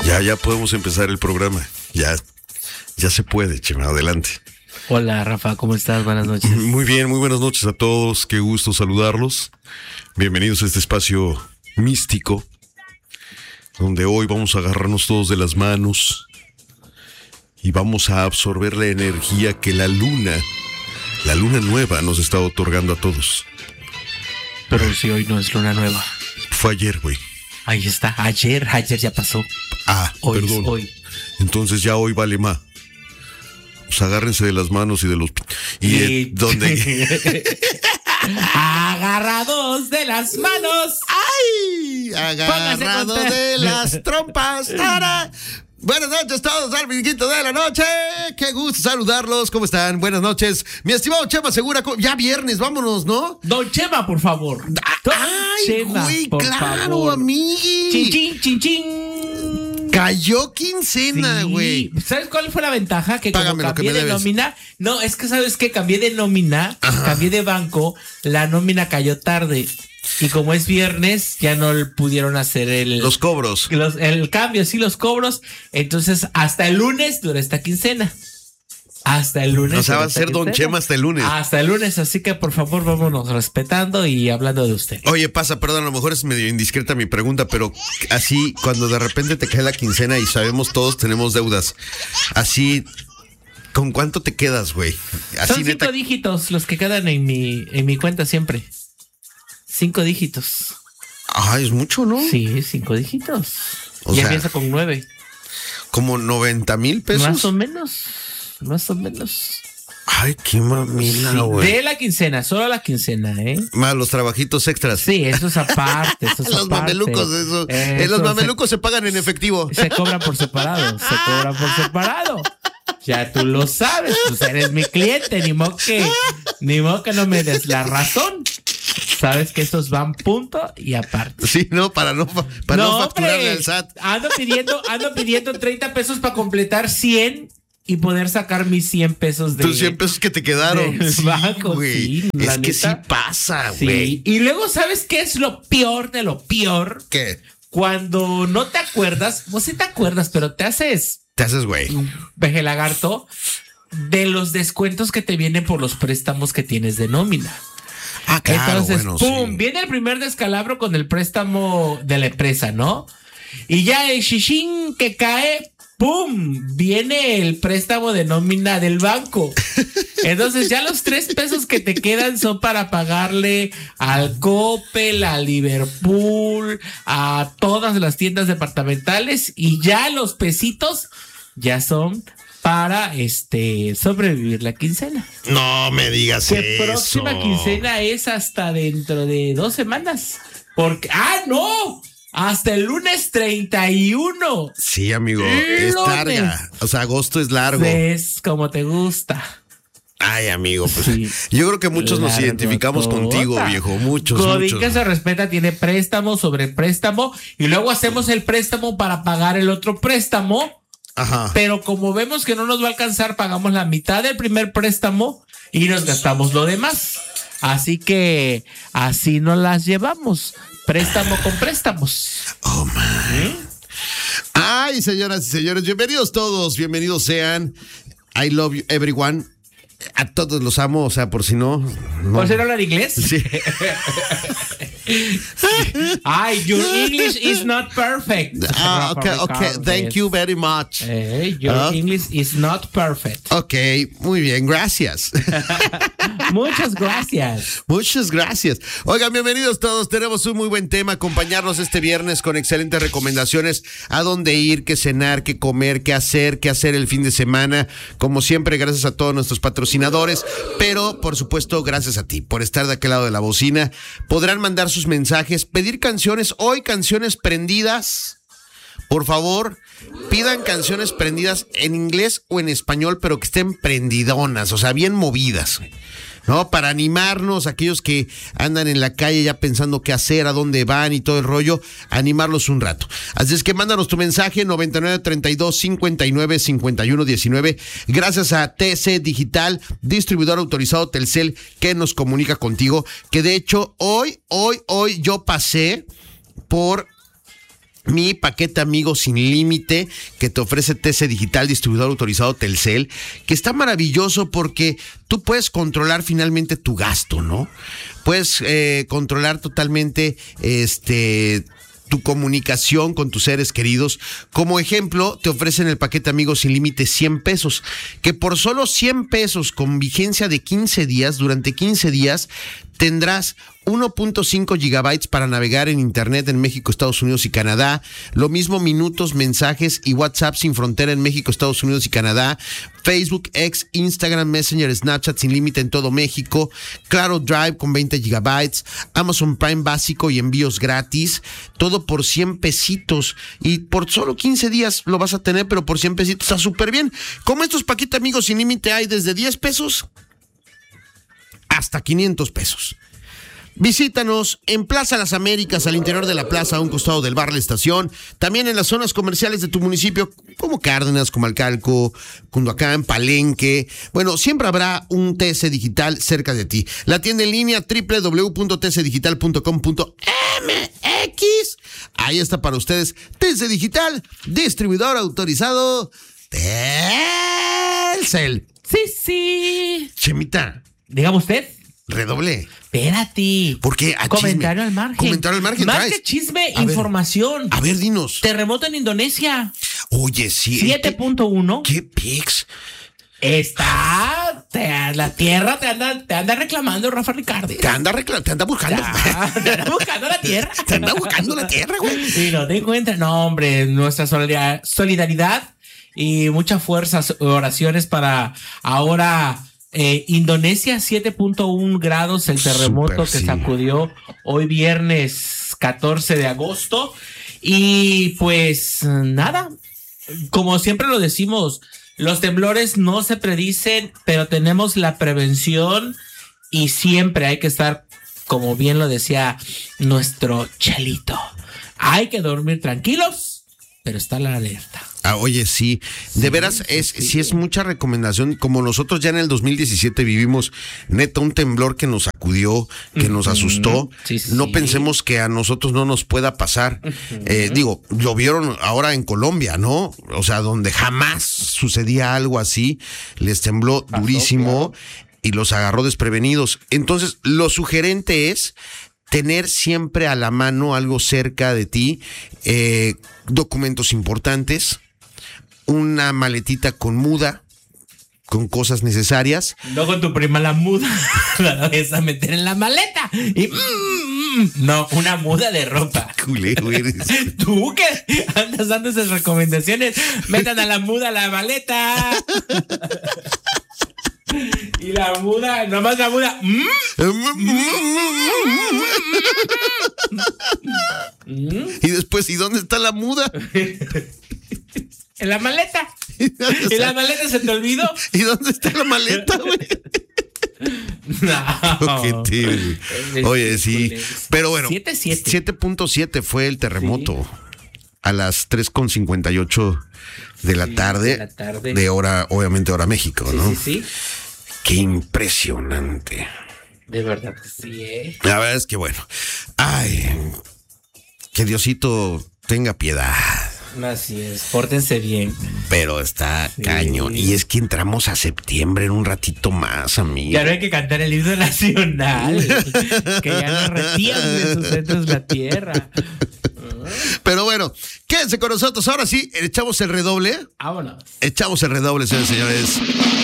Ya podemos empezar el programa. Ya se puede, Chema, adelante. Hola, Rafa, ¿cómo estás? Buenas noches. Muy bien, muy buenas noches a todos. Qué gusto saludarlos. Bienvenidos a este espacio místico, donde hoy vamos a agarrarnos todos de las manos y vamos a absorber la energía que la luna nueva nos está otorgando a todos. Pero si hoy no es luna nueva. Fue ayer, güey. Ahí está, ayer ya pasó. Hoy Perdón. es hoy. Entonces ya hoy vale más. Pues agárrense de las manos y de los... ¿Y dónde? Agarrados de las manos. ¡Ay! Agarrado de las trompas. ¡Tara! Buenas noches todos, al minguito de la noche. Qué gusto saludarlos. ¿Cómo están? Buenas noches. Mi estimado Chema Segura, ya viernes, vámonos, ¿no? Don Chema, por favor. ¡Ay, Chema, güey! por ¡Claro, favor. amigui! Chin, chin, chin, chin. Cayó quincena, Sí. güey. ¿Sabes cuál fue la ventaja? Que como Págame lo que cambié me de debes. nómina. No, es que sabes que cambié de nómina, cambié de banco, la nómina cayó tarde. Y como es viernes, ya no pudieron hacer Los cobros. el cambio, sí, los cobros. Entonces, hasta el lunes dura esta quincena. Hasta el lunes. O sea, va a dura esta ser Don quincena. Chema hasta el lunes. Hasta el lunes, así que por favor, vámonos respetando y hablando de usted. Oye, perdón, a lo mejor es medio indiscreta mi pregunta, pero así, cuando de repente te cae la quincena y sabemos todos tenemos deudas, así, ¿con cuánto te quedas, güey? Así, Son 5 dígitos los que quedan en mi cuenta siempre. 5 dígitos. Ay, es mucho, ¿no? Sí, 5 dígitos. O Y sea, empieza con 9. ¿Como 90,000 pesos? Más o menos. Ay, qué mamila, güey. De la quincena, solo la quincena, ¿eh? Más los trabajitos extras. Sí, eso es aparte. Los mamelucos, eso. Los mamelucos se pagan en efectivo. Se cobran por separado. Ya tú lo sabes, pues eres mi cliente, ni modo que no me des la razón. Sabes que estos van punto y aparte. Sí, no, para no facturarle al SAT. Ando pidiendo 30 pesos para completar 100 y poder sacar mis 100 pesos de... Tus 100 pesos que te quedaron. del Sí, banco, güey. sí, Es la que neta. sí pasa, Sí, güey. y luego, ¿sabes qué es lo peor de lo peor? ¿Qué? Cuando no te acuerdas, vos sí te acuerdas, pero te haces Te haces, güey. peje lagarto de los descuentos que te vienen por los préstamos que tienes de nómina. Ah, claro, Entonces, bueno, ¡pum! sí. Viene el primer descalabro con el préstamo de la empresa, ¿no? Y ya el shishín que cae, ¡pum! Viene el préstamo de nómina del banco. Entonces ya los 3 pesos que te quedan son para pagarle al Coppel, a Liverpool, a todas las tiendas departamentales, y ya los pesitos ya son para sobrevivir la quincena. No me digas Que eso. próxima quincena es hasta dentro de 2 semanas. Porque, ¡no! Hasta el lunes 31. Sí, amigo, El es lunes. larga. O sea, agosto es largo. Es como te gusta. Ay, amigo, pues Sí. yo creo que muchos nos Largo identificamos tota. contigo, viejo. Muchos. Godín que se respeta tiene préstamo sobre préstamo y luego hacemos el préstamo para pagar el otro préstamo. Ajá. Pero como vemos que no nos va a alcanzar, pagamos la mitad del primer préstamo y nos gastamos lo demás. Así que así nos las llevamos. Préstamo con préstamos. Oh, man. Ay, señoras y señores, bienvenidos todos. Bienvenidos sean. I love you, everyone. A todos los amo, o sea, por si no. ¿Por si no hablar inglés? Sí. Ay, your English is not perfect. Okay. Thank you very much. Your English is not perfect. Ok, muy bien, gracias. Muchas gracias. Muchas gracias. Oigan, bienvenidos todos. Tenemos un muy buen tema. Acompañarnos este viernes con excelentes recomendaciones. A dónde ir, qué cenar, qué comer, qué hacer el fin de semana. Como siempre, gracias a todos nuestros patrocinadores. Pero, por supuesto, gracias a ti por estar de aquel lado de la bocina. Podrán mandar sus mensajes, pedir canciones. Hoy, canciones prendidas. Por favor, pidan canciones prendidas en inglés o en español, pero que estén prendidonas, o sea, bien movidas, ¿no? Para animarnos, aquellos que andan en la calle ya pensando qué hacer, a dónde van y todo el rollo, animarlos un rato. Así es que mándanos tu mensaje 9932-595119. Gracias a TC Digital, distribuidor autorizado Telcel, que nos comunica contigo, que de hecho hoy yo pasé por mi paquete amigo sin límite que te ofrece TC Digital, distribuidor autorizado Telcel, que está maravilloso porque tú puedes controlar finalmente tu gasto, ¿no? Puedes controlar totalmente tu comunicación con tus seres queridos. Como ejemplo, te ofrecen el paquete amigo sin límite 100 pesos, que por solo 100 pesos con vigencia de 15 días, durante 15 días, tendrás 1.5 gigabytes para navegar en internet en México, Estados Unidos y Canadá. Lo mismo minutos, mensajes y WhatsApp sin frontera en México, Estados Unidos y Canadá. Facebook, X, Instagram, Messenger, Snapchat sin límite en todo México. Claro Drive con 20 gigabytes. Amazon Prime básico y envíos gratis. Todo por 100 pesitos. Y por solo 15 días lo vas a tener, pero por 100 pesitos está súper bien. Como estos paquetes amigos sin límite hay desde 10 pesos hasta 500 pesos. Visítanos en Plaza Las Américas, al interior de la plaza, a un costado del bar La Estación. También en las zonas comerciales de tu municipio, como Cárdenas, Comalcalco, Cunduacán, Palenque. Bueno, siempre habrá un TC Digital cerca de ti. La tienda en línea www.tcdigital.com.mx. Ahí está para ustedes TC Digital, distribuidor autorizado Telcel. Sí. Chemita. Dígame usted. Redoble. Espérate. ¿Por qué? Comentario al margen. Comentario al margen. Más que chisme, información. A ver, dinos. Terremoto en Indonesia. Oye, sí. 7.1. ¿Qué pics? La tierra te anda reclamando, Rafa Ricardo. Te anda buscando. Te anda buscando la tierra. Te anda buscando la tierra, güey. Y no te encuentras. No, hombre, nuestra solidaridad y muchas fuerzas, oraciones para ahora. Indonesia, 7.1 grados, el terremoto que sacudió hoy viernes 14 de agosto. Y pues nada, como siempre lo decimos, los temblores no se predicen, pero tenemos la prevención y siempre hay que estar, como bien lo decía nuestro Chelito, hay que dormir tranquilos, pero está la alerta. Oye, sí, de veras sí es mucha recomendación. Como nosotros ya en el 2017 vivimos neta un temblor que nos sacudió, que nos asustó. No pensemos que a nosotros no nos pueda pasar. Digo, lo vieron ahora en Colombia, ¿no? O sea, donde jamás sucedía algo así, les tembló durísimo, claro, y los agarró desprevenidos. Entonces, lo sugerente es tener siempre a la mano algo cerca de ti, documentos importantes, una maletita con muda, con cosas necesarias. No con tu prima la muda, la vas a meter en la maleta. Y no, una muda de ropa. Culero eres. Tú que andas dando esas recomendaciones, metan a la muda a la maleta. Y la muda, nomás la muda. Y después, ¿y dónde está la muda? En la maleta. ¿Y la maleta se te olvidó? ¿Y dónde está la maleta, güey? No. Oye, sí. Pero bueno, 7.7. 7.7 fue el terremoto. A las 3:58 de la tarde. De hora, obviamente hora México, ¿no? Sí. Qué impresionante. De verdad que sí, ¿eh? La verdad es que bueno. Ay, que Diosito tenga piedad. Así es, pórtense bien. Pero está cañón. Y es que entramos a septiembre en un ratito más, amigo. Ya no hay que cantar el himno nacional. Que ya no retiran de sus centros la tierra. Pero bueno, quédense con nosotros. Ahora sí, echamos el redoble. Vámonos. Echamos el redoble, señores y señores.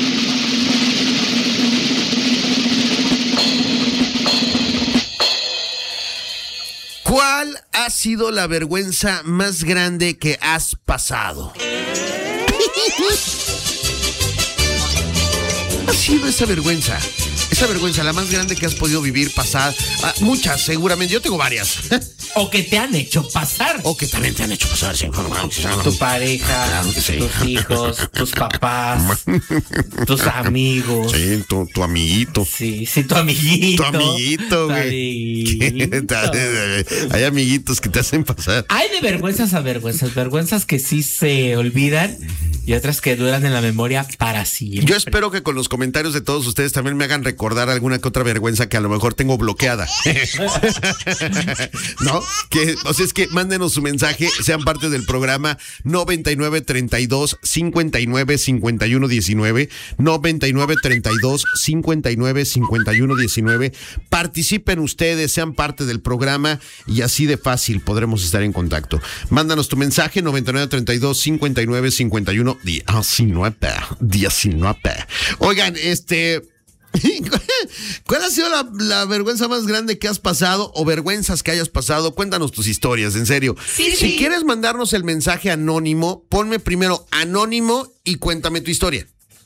¿Cuál ha sido la vergüenza más grande que has pasado? ¿Cuál ha sido esa vergüenza? Esa vergüenza, la más grande que has podido vivir, pasar. Muchas, seguramente. Yo tengo varias. O que te han hecho pasar. O que también te han hecho pasar. Sí. Tu pareja, claro que sí. Tus hijos, tus papás, tus amigos. Sí, tu amiguito. Sí, tu amiguito. Tu amiguito, güey. Hay amiguitos que te hacen pasar. Hay de vergüenzas a vergüenzas. Vergüenzas que sí se olvidan y otras que duran en la memoria para siempre. Yo espero que con los comentarios de todos ustedes también me hagan recordar alguna que otra vergüenza que a lo mejor tengo bloqueada. ¿No? O sea, es que mándenos su mensaje, sean parte del programa 9932-595119, 9932-595119. Participen ustedes, sean parte del programa y así de fácil podremos estar en contacto. Mándanos tu mensaje 9932-595119. Oigan, ¿cuál ha sido la vergüenza más grande que has pasado o vergüenzas que hayas pasado? Cuéntanos tus historias, en serio. Sí. Si quieres mandarnos el mensaje anónimo, ponme primero anónimo y cuéntame tu historia.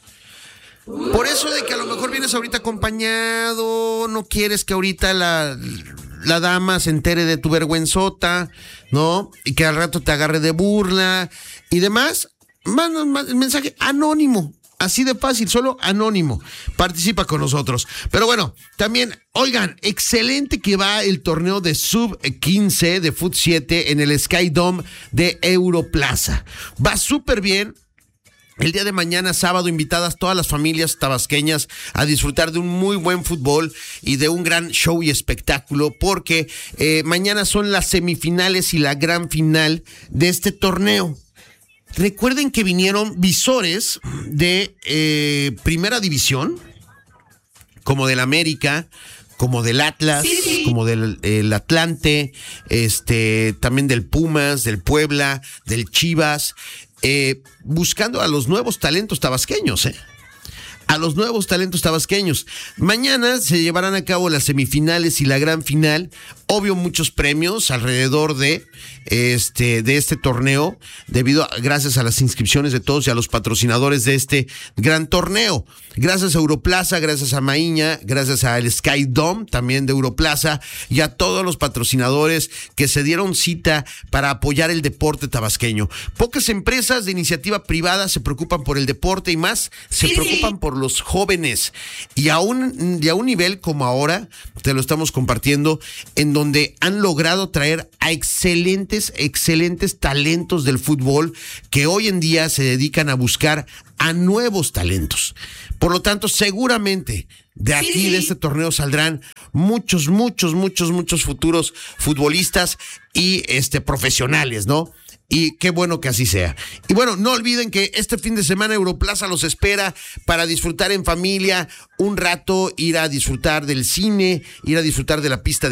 Por eso de que a lo mejor vienes ahorita acompañado, no quieres que ahorita la dama se entere de tu vergüenzota, ¿no? Y que al rato te agarre de burla y demás. Manda el mensaje anónimo, así de fácil, solo anónimo. Participa con nosotros. Pero bueno, también, oigan, excelente que va el torneo de Sub-15 de Fut 7 en el Sky Dome de Europlaza. Va súper bien. El día de mañana, sábado, invitadas todas las familias tabasqueñas a disfrutar de un muy buen fútbol y de un gran show y espectáculo, porque mañana son las semifinales y la gran final de este torneo. Recuerden que vinieron visores de Primera División, como del América, como del Atlas, como del Atlante, también del Pumas, del Puebla, del Chivas, buscando a los nuevos talentos tabasqueños, a los nuevos talentos tabasqueños. Mañana se llevarán a cabo las semifinales y la gran final. Obvio, muchos premios alrededor de este torneo, gracias a las inscripciones de todos y a los patrocinadores de este gran torneo. Gracias a Europlaza, gracias a Maíña, gracias al Sky Dome, también de Europlaza, y a todos los patrocinadores que se dieron cita para apoyar el deporte tabasqueño. Pocas empresas de iniciativa privada se preocupan por el deporte y más se preocupan por los jóvenes. Y a un nivel como ahora, te lo estamos compartiendo, en donde han logrado traer a excelentes talentos del fútbol que hoy en día se dedican a buscar a nuevos talentos. Por lo tanto, seguramente de aquí, de este torneo, saldrán muchos futuros futbolistas y profesionales, ¿no? Y qué bueno que así sea. Y bueno, no olviden que este fin de semana Europlaza los espera para disfrutar en familia un rato, ir a disfrutar del cine, ir a disfrutar de la pista de